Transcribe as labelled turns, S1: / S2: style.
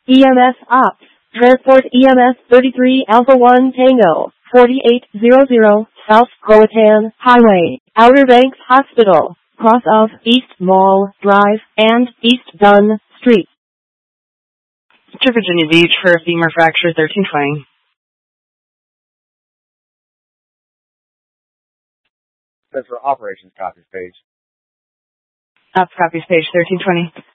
S1: EMS Ops. Transport EMS 33 Alpha 1 Tango, 4800 South Croatan Highway, Outer Banks Hospital, cross of East Mall Drive and East Dunn Street.
S2: To Virginia Beach for a femur fracture 1320.
S3: That's for operations copies page.
S2: Ops copies page 1320.